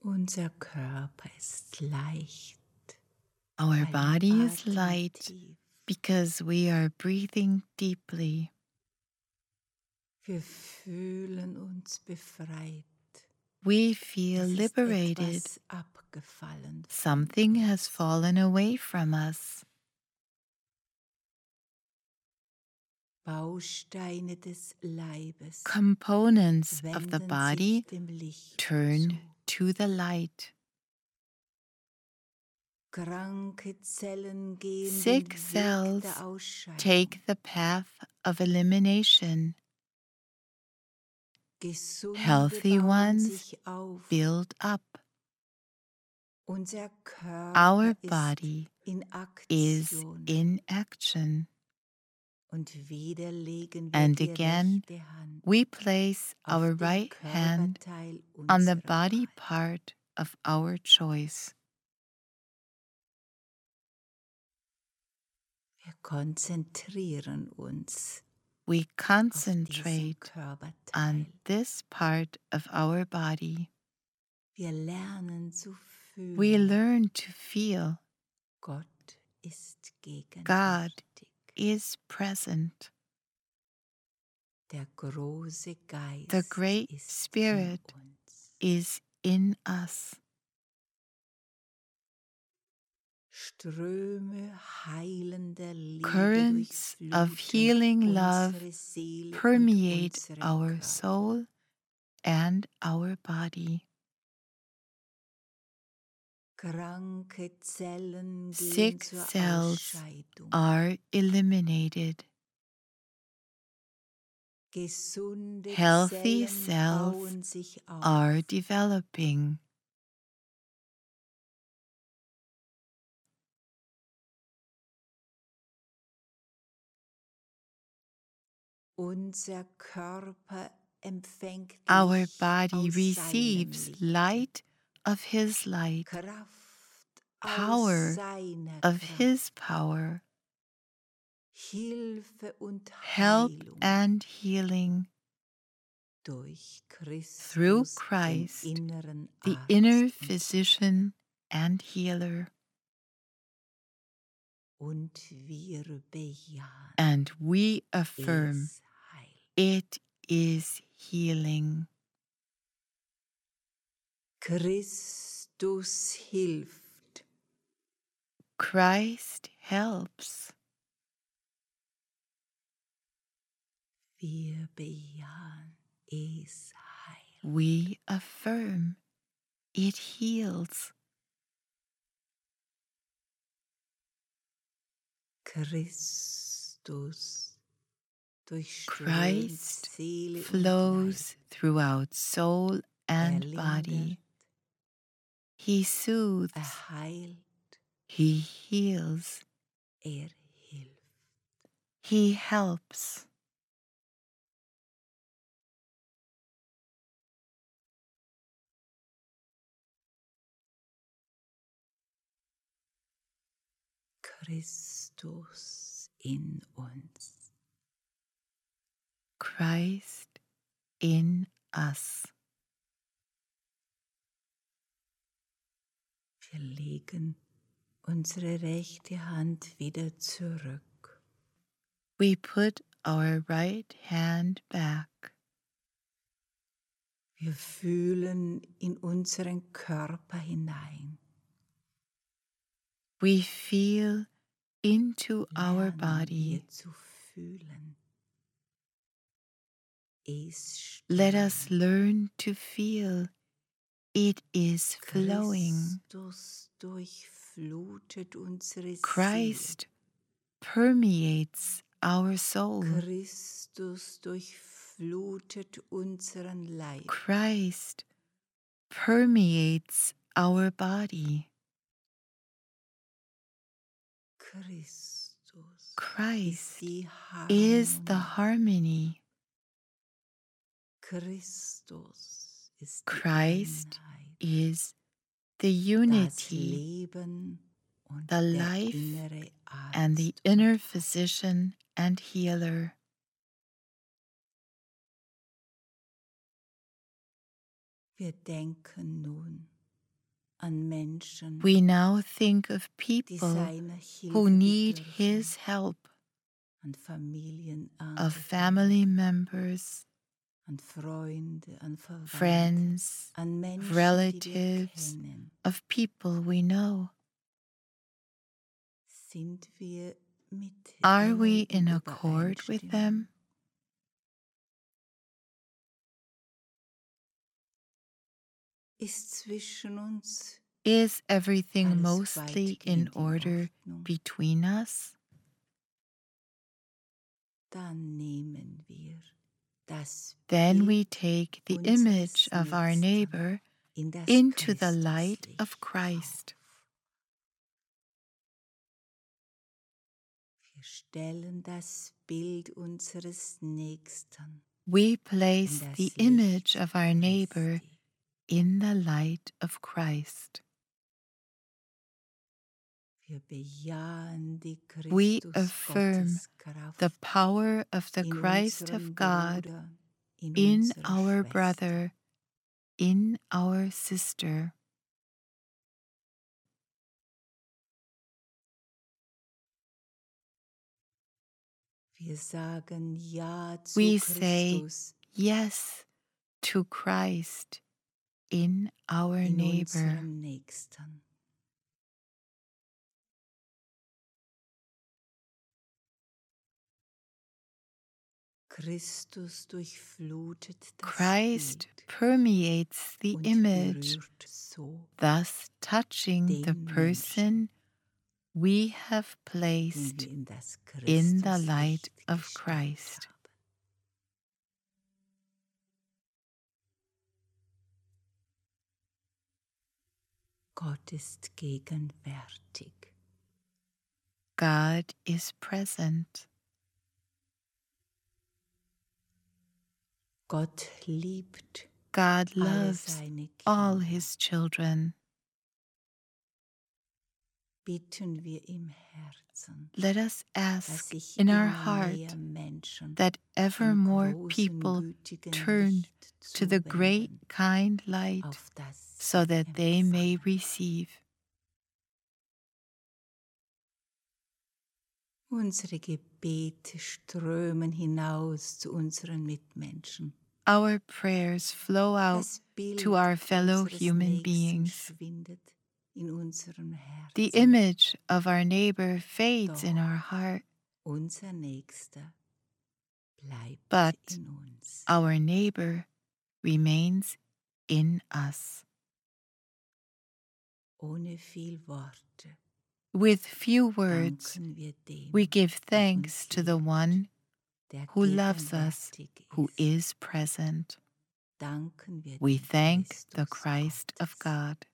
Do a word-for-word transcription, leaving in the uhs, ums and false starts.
Unser Körper ist leicht, Our weil wir body is atmen light tief. because we are breathing deeply. Wir fühlen uns befreit. We feel Es ist liberated. etwas abgefallen von Something has uns. fallen away from us. Bausteine des Leibes Components of the wenden sich body dem Licht turn zu. to the light. Kranke Zellen gehen Sick den Weg cells der Ausscheidung. take the path of elimination. Gesunde Healthy bauen ones sich auf. build up. Unser Our Körper ist body in is Aktion. in action. Und wieder legen wir And die again, rechte Hand we place auf our den right hand Körperteil on the unserer body Wahl. part of our choice. Wir konzentrieren uns We auf diesen concentrate Körperteil. on this part of our body. Wir lernen zu fühlen. We learn to feel Gott ist God gegenwärtig. is present. Der große Geist The Great ist Spirit in uns. is in us. Ströme heilender Liebe Currents of durchfluten healing love unsere Seele und permeate unseren our Körper. soul and our body. Kranke Zellen gehen Sick zur cells Ausscheidung. are eliminated. Gesunde Healthy Zellen cells bauen sich auf. are developing. Unser Körper empfängt Our Licht body aus receives seinem Licht. light of His light, Kraft power aus seiner of Kraft. His power, Hilfe und help Heilung and healing durch through Christus, den Christ, inneren the Arzt inner und physician and healer. Und wir bejahen, And we affirm es heilt. it is healing. Christus hilft. Christ helps. Wir bejahen, es heilt. We affirm it heals. Christus durchströmt Christ Seele und flows throughout soul Leib. and Er body. lindert, He soothes, er heilt, He heals, er hilft. He helps. Christus in uns. Christ in us. Wir legen unsere rechte Hand wieder zurück. We put our right hand back. Wir fühlen in unseren Körper hinein. We feel into our Lernen body. wir zu fühlen. Es Let us strömt. learn to feel. It is flowing. Christus durchflutet unsere Christ permeates our soul. Seele. Christus durchflutet unseren Leib. Christ permeates our body. Christus Christ ist die is the Harmonie. harmony. Christus ist die Christ Einheit, is the das unity, Leben und the der life, innere and the Arzt inner und Heiler. physician and healer. Wir denken nun an Menschen, We now think of die people seiner who Hilfe need bedürfen, His help, an of Familienangehörige, family members, an Freunde, an Verwandte, friends, an of Menschen, die wir relatives, kennen. of people we know. Sind wir mit Are ihnen we in in accord with Übereinstimmung? them? Ist zwischen uns Is everything alles mostly in weitgehend in order Ordnung? between us? Dann nehmen wir das Then we Bild take the unseres image of our Nächsten neighbor in das into the light Christuslicht of Christ. auf. Wir stellen das Bild unseres Nächsten We in place das the Licht image of our neighbor Christi. in the light of Christ. Wir bejahen die We Christus affirm Gotteskraft the power of the in Christ unserem of God Bruder, in in unserer our Schwester. brother, in our sister. Wir sagen Ja zu We say Christus yes to Christ in our in neighbor. unserem Nächsten. Christus durchflutet das Christ Bild permeates the und image, berührt so thus touching the den person we have den placed wir in das in the light Christuslicht of gestellt Christ. haben. Gott ist gegenwärtig. God is present. Gott liebt God alle loves seine all Kinder. his children. Bitten wir im Herzen, Let us dass ask sich in our immer heart mehr Menschen that ever dem more großen, people gütigen turn Licht to the great, zuwenden, kind light auf das so sie that they may empfangen. receive. Unsere Gebete strömen hinaus zu unseren Mitmenschen. Our prayers flow out Das Bild to our fellow unseres human Nächsten beings. schwindet in unserem Herzen. The image of our neighbor fades in Doch our heart, unser Nächster bleibt but in uns. our neighbor remains in us. Ohne viel Worte With few words, danken wir dem, we give der thanks uns to the liebt, one der who loves us, gegenwärtig who ist. is present. Danken wir We dem thank the Christus Christ of Gottes. God.